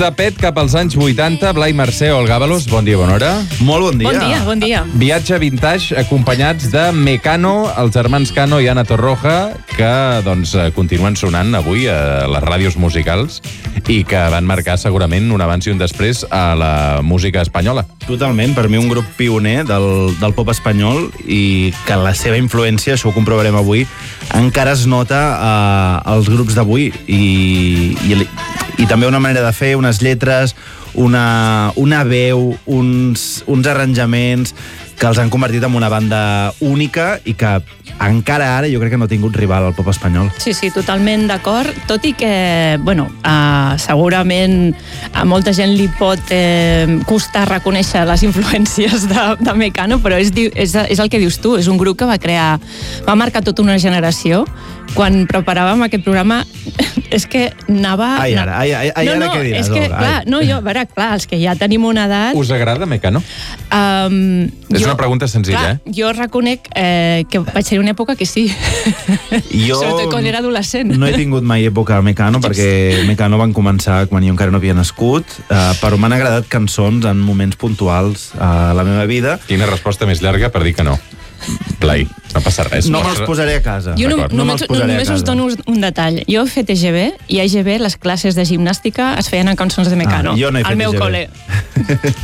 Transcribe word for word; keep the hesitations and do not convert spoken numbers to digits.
De pet cap als anys vuitanta, Blai Mercè, Olga Ábalos, bon dia, bona hora. Molt bon dia. Bon dia, bon dia. Viatge vintage acompanyats de Mecano, els germans Cano i Ana Torroja, que doncs, continuen sonant avui a les ràdios musicals i que van marcar segurament un abans i un després a la música espanyola. Totalment, per mi un grup pioner del, del pop espanyol i que la seva influència, això ho comprovarem avui, encara es nota eh, als grups d'avui i, i, i també una manera de fer, unes lletres, una, una veu, uns, uns arranjaments que els han convertit en una banda única i que encara ara jo crec que no ha tingut rival al pop espanyol. Sí, sí, totalment d'acord, tot i que, bueno, uh, segurament a molta gent li pot eh, costar reconèixer les influències de, de Mecano, però és, és, és el que dius tu, és un grup que va crear, va marcar tota una generació. Quan preparàvem aquest programa, és que anava... Ai, ara, ai, ai, ai, no, no, ara què diràs, és que, Olga? clar, no, jo, a veure, clar, els que ja tenim una edat... Us agrada Mecano? Um, és jo, una pregunta senzilla, clar, eh? Jo reconec eh, que vaig ser una època que sí. Jo Sobretot quan era adolescent. No he tingut mai època a Mecano, perquè Mecano van començar quan jo encara no havia nascut, eh, però m'han agradat cançons en moments puntuals a la meva vida. Quina resposta més llarga per dir que no? Blai, no passa res. No me'ls posaré a casa. Jo no, no només, no, només us dono un detall. Jo he fet E G B, i a E G B les classes de gimnàstica es feien en cançons de Mecano. Ah, jo no he fet al meu E G B. col·le.